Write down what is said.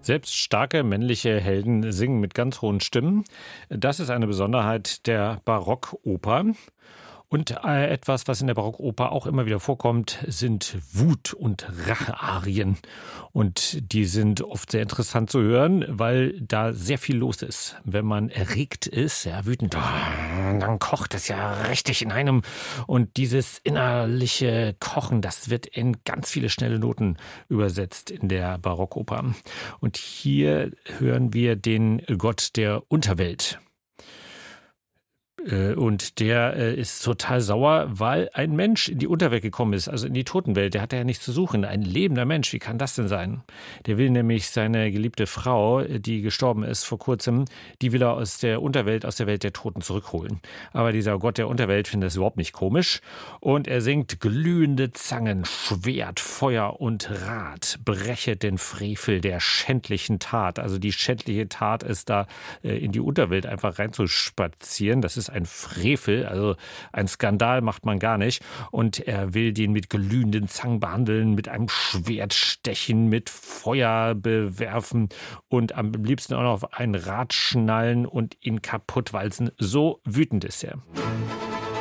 Selbst starke männliche Helden singen mit ganz hohen Stimmen. Das ist eine Besonderheit der Barockoper. Und etwas, was in der Barockoper auch immer wieder vorkommt, sind Wut- und Rachearien. Und die sind oft sehr interessant zu hören, weil da sehr viel los ist. Wenn man erregt ist, ja, wütend, dann kocht es ja richtig in einem. Und dieses innerliche Kochen, das wird in ganz viele schnelle Noten übersetzt in der Barockoper. Und hier hören wir den Gott der Unterwelt. Und der ist total sauer, weil ein Mensch in die Unterwelt gekommen ist, also in die Totenwelt. Der hat ja nichts zu suchen. Ein lebender Mensch, wie kann das denn sein? Der will nämlich seine geliebte Frau, die gestorben ist vor kurzem, die will er aus der Unterwelt, aus der Welt der Toten zurückholen. Aber dieser Gott der Unterwelt findet das überhaupt nicht komisch. Und er singt: glühende Zangen, Schwert, Feuer und Rad, brechet den Frevel der schändlichen Tat. Also die schändliche Tat ist da in die Unterwelt einfach reinzuspazieren. Das ist ein Frevel, also ein Skandal macht man gar nicht. Und er will den mit glühenden Zangen behandeln, mit einem Schwert stechen, mit Feuer bewerfen und am liebsten auch noch auf ein Rad schnallen und ihn kaputt walzen. So wütend ist er.